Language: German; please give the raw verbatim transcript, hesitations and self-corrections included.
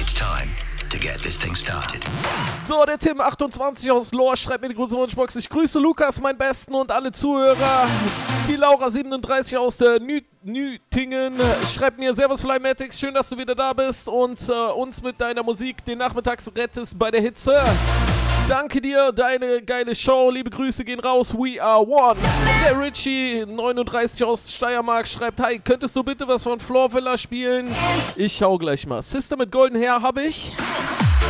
It's time to get this thing started. So, der Tim achtundzwanzig aus Lohr schreibt mir die große Wunschbox. Ich grüße Lukas, meinen Besten, und alle Zuhörer. Die Laura siebenunddreißig aus der Nü Nütingen schreibt mir: Servus Flymatics, schön, dass du wieder da bist und äh, uns mit deiner Musik den Nachmittags rettest bei der Hitze. Danke dir, deine geile Show. Liebe Grüße gehen raus. We are one. Der Richie neununddreißig aus Steiermark schreibt: Hi, könntest du bitte was von Floor Villa spielen? Ich schau gleich mal. Sister mit golden Hair habe ich.